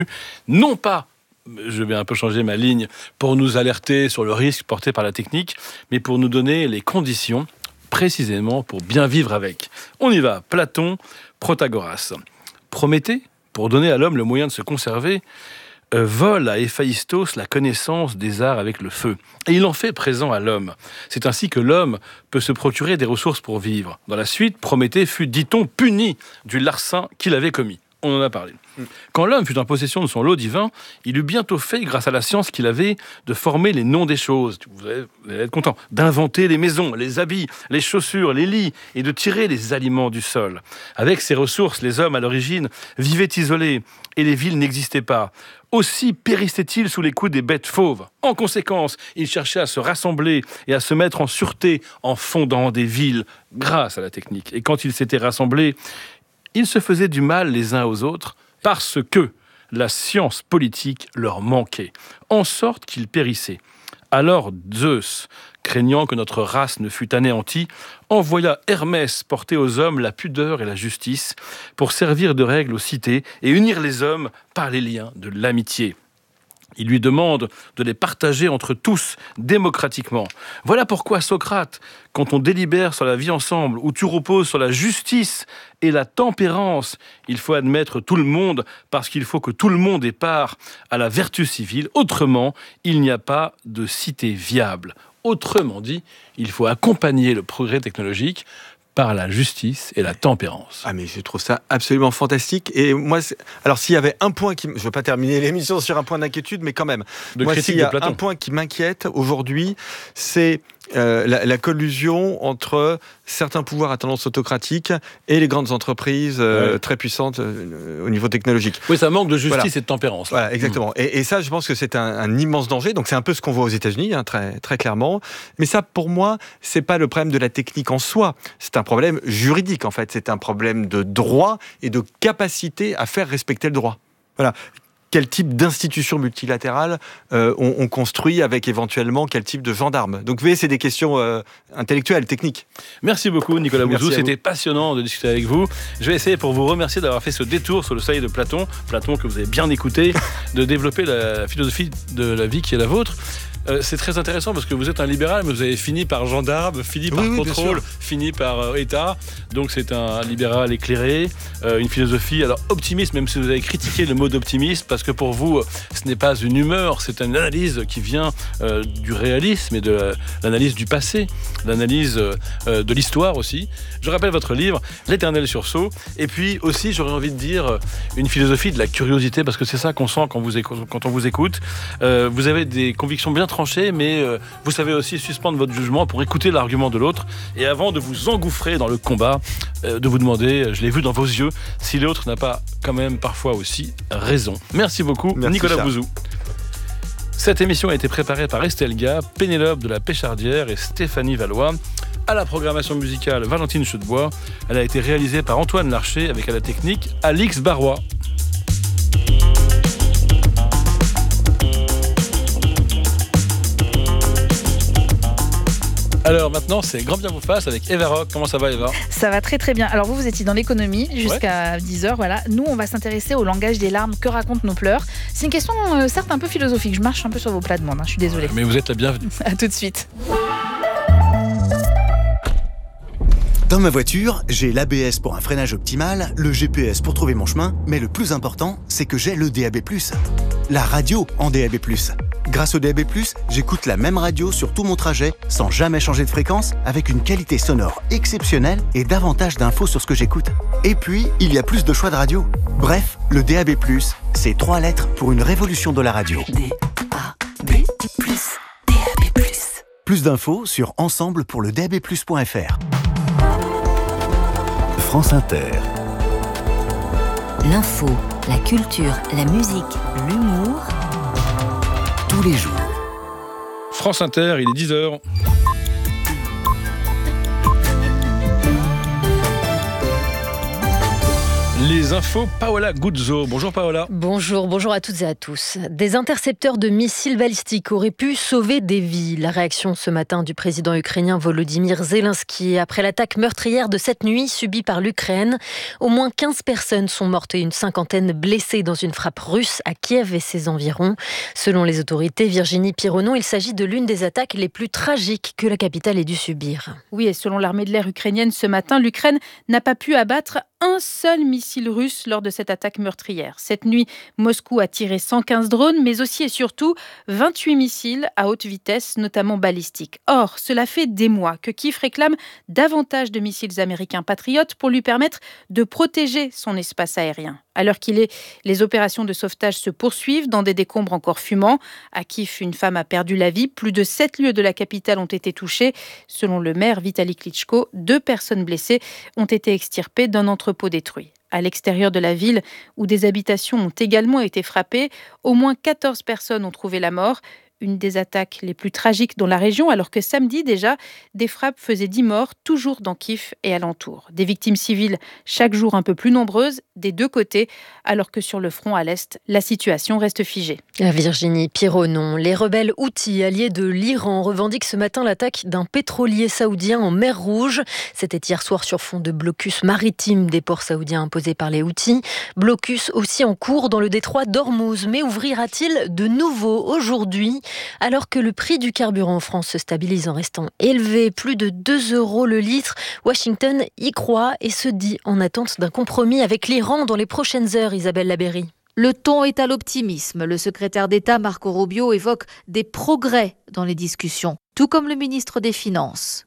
non pas, je vais un peu changer ma ligne, pour nous alerter sur le risque porté par la technique, mais pour nous donner les conditions, précisément, pour bien vivre avec. On y va. Platon, Protagoras. Prométhée, pour donner à l'homme le moyen de se conserver, vole à Héphaïstos la connaissance des arts avec le feu. Et il en fait présent à l'homme. C'est ainsi que l'homme peut se procurer des ressources pour vivre. Dans la suite, Prométhée fut, dit-on, puni du larcin qu'il avait commis. On en a parlé. Quand l'homme fut en possession de son lot divin, il eut bientôt fait, grâce à la science qu'il avait, de former les noms des choses. Vous allez être content. D'inventer les maisons, les habits, les chaussures, les lits, et de tirer les aliments du sol. Avec ces ressources, les hommes, à l'origine, vivaient isolés, et les villes n'existaient pas. Aussi périssaient-ils sous les coups des bêtes fauves. En conséquence, ils cherchaient à se rassembler et à se mettre en sûreté en fondant des villes grâce à la technique. Et quand ils s'étaient rassemblés, ils se faisaient du mal les uns aux autres parce que la science politique leur manquait, en sorte qu'ils périssaient. Alors Zeus, craignant que notre race ne fût anéantie, envoya Hermès porter aux hommes la pudeur et la justice pour servir de règle aux cités et unir les hommes par les liens de l'amitié. Il lui demande de les partager entre tous démocratiquement. Voilà pourquoi Socrate, quand on délibère sur la vie ensemble, où tu reposes sur la justice et la tempérance, il faut admettre tout le monde parce qu'il faut que tout le monde ait part à la vertu civile. Autrement, il n'y a pas de cité viable. Autrement dit, il faut accompagner le progrès technologique par la justice et la tempérance. Ah mais je trouve ça absolument fantastique. Et moi, alors s'il y avait un point qui... Je ne veux pas terminer l'émission sur un point d'inquiétude, mais quand même. Moi, s'il y a un point qui m'inquiète aujourd'hui, c'est la collusion entre certains pouvoirs à tendance autocratique et les grandes entreprises très puissantes au niveau technologique. Oui, ça manque de justice et de tempérance. Voilà, exactement. Et ça, je pense que c'est un immense danger. Donc c'est un peu ce qu'on voit aux États-Unis, très, très clairement. Mais ça, pour moi, c'est pas le problème de la technique en soi. C'est un problème juridique, en fait. C'est un problème de droit et de capacité à faire respecter le droit. Voilà. Quel type d'institution multilatérale on construit avec éventuellement quel type de gendarme. Donc vous voyez, c'est des questions intellectuelles, techniques. Merci beaucoup Nicolas Bouzou, c'était passionnant de discuter avec vous. Je vais essayer pour vous remercier d'avoir fait ce détour sur le soleil de Platon que vous avez bien écouté, de développer la philosophie de la vie qui est la vôtre. C'est très intéressant parce que vous êtes un libéral, mais vous avez fini par gendarme, fini par contrôle, fini par État. Donc c'est un libéral éclairé, une philosophie alors optimiste, même si vous avez critiqué le mot d'optimiste, parce que pour vous, ce n'est pas une humeur, c'est une analyse qui vient du réalisme et de l'analyse du passé, l'analyse de l'histoire aussi. Je rappelle votre livre, L'éternel sursaut, et puis aussi, j'aurais envie de dire, une philosophie de la curiosité, parce que c'est ça qu'on sent quand on vous écoute. Vous avez des convictions bien tranché, mais vous savez aussi suspendre votre jugement pour écouter l'argument de l'autre et avant de vous engouffrer dans le combat, de vous demander, je l'ai vu dans vos yeux, si l'autre n'a pas quand même parfois aussi raison. Merci beaucoup. Merci Nicolas Bouzou. Cette émission a été préparée par Estelle Gars, Pénélope de la Péchardière et Stéphanie Valois. À la programmation musicale, Valentine Chedebois. Elle a été réalisée par Antoine Larcher avec à la technique Alix Barrois. Alors maintenant, c'est Grand Bien vous fasse avec Eva Rock. Comment ça va, Eva ? Ça va très très bien. Alors vous étiez dans l'économie jusqu'à 10h, voilà. Nous, on va s'intéresser au langage des larmes. Que racontent nos pleurs ? C'est une question certes un peu philosophique. Je marche un peu sur vos plates-bandes, je suis désolée. Mais vous êtes la bienvenue. À tout de suite. Dans ma voiture, j'ai l'ABS pour un freinage optimal, le GPS pour trouver mon chemin, mais le plus important, c'est que j'ai le DAB+, la radio en DAB+. Grâce au DAB+, j'écoute la même radio sur tout mon trajet, sans jamais changer de fréquence, avec une qualité sonore exceptionnelle et davantage d'infos sur ce que j'écoute. Et puis, il y a plus de choix de radio. Bref, le DAB+, c'est 3 lettres pour une révolution de la radio. DAB+, DAB+. Plus d'infos sur ensemblepourledab+.fr. France Inter. L'info, la culture, la musique, l'humour. Tous les jours. France Inter, il est 10h. Les infos, Paola Guzzo. Bonjour Paola. Bonjour à toutes et à tous. Des intercepteurs de missiles balistiques auraient pu sauver des vies. La réaction ce matin du président ukrainien Volodymyr Zelensky après l'attaque meurtrière de cette nuit subie par l'Ukraine. Au moins 15 personnes sont mortes et une cinquantaine blessées dans une frappe russe à Kiev et ses environs. Selon les autorités, Virginie Pironon, il s'agit de l'une des attaques les plus tragiques que la capitale ait dû subir. Oui, et selon l'armée de l'air ukrainienne ce matin, l'Ukraine n'a pas pu abattre un seul missile russe lors de cette attaque meurtrière. Cette nuit, Moscou a tiré 115 drones, mais aussi et surtout 28 missiles à haute vitesse, notamment balistiques. Or, cela fait des mois que Kiev réclame davantage de missiles américains patriotes pour lui permettre de protéger son espace aérien. À l'heure qu'il est, les opérations de sauvetage se poursuivent dans des décombres encore fumants. À Kiev, une femme a perdu la vie. Plus de 7 lieux de la capitale ont été touchés. Selon le maire Vitali Klitschko, 2 personnes blessées ont été extirpées d'un entrepôt détruit. À l'extérieur de la ville, où des habitations ont également été frappées, au moins 14 personnes ont trouvé la mort. Une des attaques les plus tragiques dans la région, alors que samedi déjà, des frappes faisaient 10 morts, toujours dans Kiev et alentour. Des victimes civiles chaque jour un peu plus nombreuses, des deux côtés, alors que sur le front à l'Est, la situation reste figée. Virginie Pironon, les rebelles Houthis, alliés de l'Iran, revendiquent ce matin l'attaque d'un pétrolier saoudien en mer Rouge. C'était hier soir sur fond de blocus maritime des ports saoudiens imposés par les Houthis. Blocus aussi en cours dans le détroit d'Ormuz. Mais ouvrira-t-il de nouveau aujourd'hui ? Alors que le prix du carburant en France se stabilise en restant élevé, plus de 2 € le litre, Washington y croit et se dit en attente d'un compromis avec l'Iran dans les prochaines heures, Isabelle Labéry. Le ton est à l'optimisme. Le secrétaire d'État Marco Rubio évoque des progrès dans les discussions, tout comme le ministre des Finances.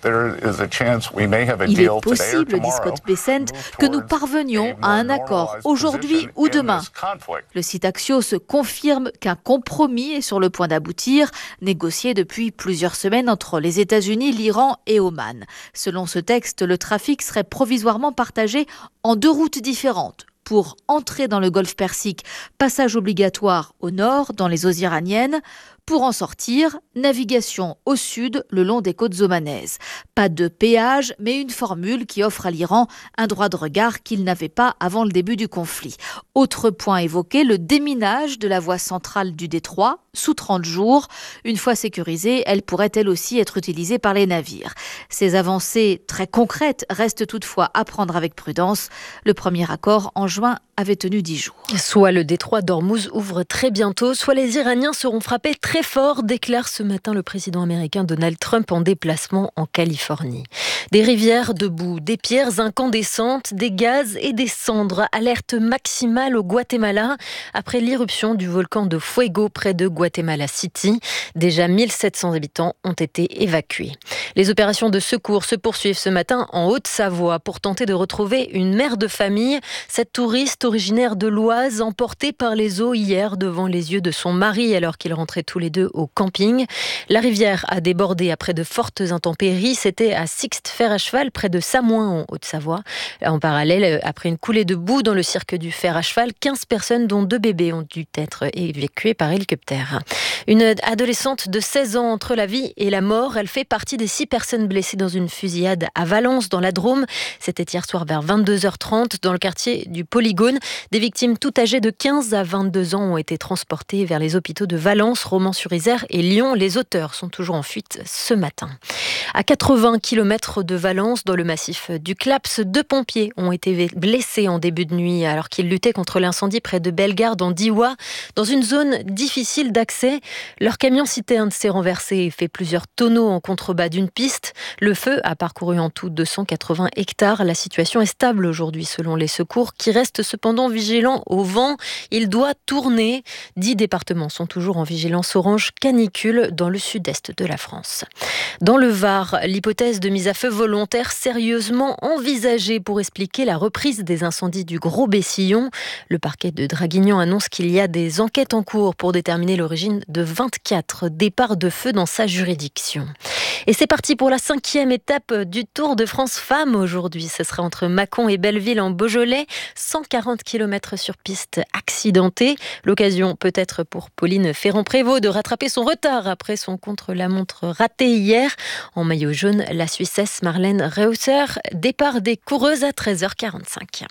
Il est possible, dit Scott Bessent, que nous parvenions à un accord aujourd'hui ou demain. Le site Axios confirme qu'un compromis est sur le point d'aboutir, négocié depuis plusieurs semaines entre les États-Unis, l'Iran et Oman. Selon ce texte, le trafic serait provisoirement partagé en 2 routes différentes. Pour entrer dans le golfe Persique, passage obligatoire au nord, dans les eaux iraniennes. Pour en sortir, navigation au sud, le long des côtes omanaises. Pas de péage, mais une formule qui offre à l'Iran un droit de regard qu'il n'avait pas avant le début du conflit. Autre point évoqué, le déminage de la voie centrale du détroit, sous 30 jours. Une fois sécurisée, elle pourrait elle aussi être utilisée par les navires. Ces avancées très concrètes restent toutefois à prendre avec prudence. Le premier accord en juin avait tenu 10 jours. Soit le détroit d'Ormuz ouvre très bientôt, soit les Iraniens seront frappés très fort, déclare ce matin le président américain Donald Trump en déplacement en Californie. Des rivières de boue, des pierres incandescentes, des gaz et des cendres. Alerte maximale au Guatemala après l'irruption du volcan de Fuego près de Guatemala City. Déjà 1700 habitants ont été évacués. Les opérations de secours se poursuivent ce matin en Haute-Savoie pour tenter de retrouver une mère de famille. Cette touriste originaire de l'Oise, emportée par les eaux hier devant les yeux de son mari alors qu'ils rentraient tous les deux au camping. La rivière a débordé après de fortes intempéries. C'était à Sixte-Fer à cheval près de Samoin en Haute-Savoie. En parallèle, après une coulée de boue dans le cirque du fer à cheval, 15 personnes dont 2 bébés ont dû être évacuées par hélicoptère. Une adolescente de 16 ans entre la vie et la mort. Elle fait partie des 6 personnes blessées dans une fusillade à Valence dans la Drôme. C'était hier soir vers 22h30 dans le quartier du Polygone. Des victimes toutes âgées de 15 à 22 ans ont été transportées vers les hôpitaux de Valence, Romans-sur-Isère et Lyon. Les auteurs sont toujours en fuite ce matin. À 80 km de Valence, dans le massif du Claps, 2 pompiers ont été blessés en début de nuit alors qu'ils luttaient contre l'incendie près de Bellegarde en Diois, dans une zone difficile d'accès. Leur camion citerne s'est renversé et fait plusieurs tonneaux en contrebas d'une piste. Le feu a parcouru en tout 280 hectares. La situation est stable aujourd'hui selon les secours qui restent cependant vigilants au vent. Il doit tourner. 10 départements sont toujours en vigilance orange canicule dans le sud-est de la France. Dans le Var, l'hypothèse de mise à feu volontaire sérieusement envisagée pour expliquer la reprise des incendies du Gros Bessillon. Le parquet de Draguignan annonce qu'il y a des enquêtes en cours pour déterminer l'origine de 24 départs de feu dans sa juridiction. Et c'est parti pour la 5e étape du Tour de France Femmes aujourd'hui. Ce sera entre Mâcon et Belleville en Beaujolais. 140 km sur piste accidentée. L'occasion peut-être pour Pauline Ferrand-Prévot de rattraper son retard après son contre-la-montre raté hier. En maillot jaune, la Suissesse Marlène Reusser. Départ des coureuses à 13h45.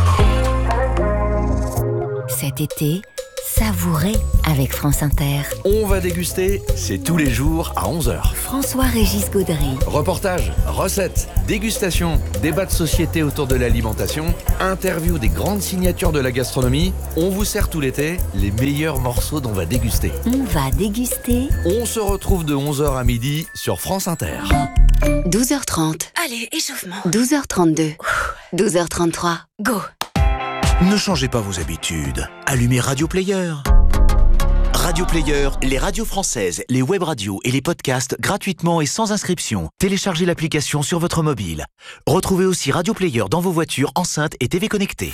Cet été, savourez avec France Inter. On va déguster, c'est tous les jours à 11h. François-Régis Gaudry. Reportages, recettes, dégustation, débat de société autour de l'alimentation, interview des grandes signatures de la gastronomie. On vous sert tout l'été les meilleurs morceaux dont on va déguster. On va déguster. On se retrouve de 11h à midi sur France Inter. 12h30. Allez, échauffement. 12h32. 12h33. Go. Ne changez pas vos habitudes. Allumez Radio Player. Radio Player, les radios françaises, les web radios et les podcasts gratuitement et sans inscription. Téléchargez l'application sur votre mobile. Retrouvez aussi Radio Player dans vos voitures, enceintes et TV connectées.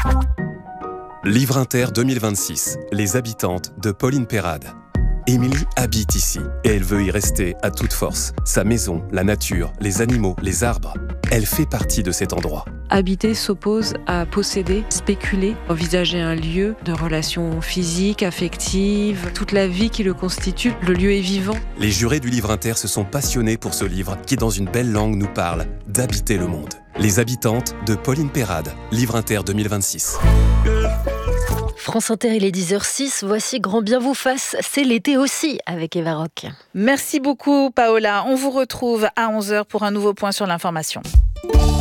Livre Inter 2026, Les habitantes de Pauline Perrade. Émilie habite ici et elle veut y rester à toute force. Sa maison, la nature, les animaux, les arbres. Elle fait partie de cet endroit. Habiter s'oppose à posséder, spéculer, envisager un lieu de relations physiques, affectives, toute la vie qui le constitue. Le lieu est vivant. Les jurés du Livre Inter se sont passionnés pour ce livre qui, dans une belle langue, nous parle d'habiter le monde. Les habitantes de Pauline Perrade, Livre Inter 2026. France Inter, il est 10h06. Voici Grand bien vous fasse. C'est l'été aussi avec Eva Rock. Merci beaucoup Paola. On vous retrouve à 11h pour un nouveau point sur l'information.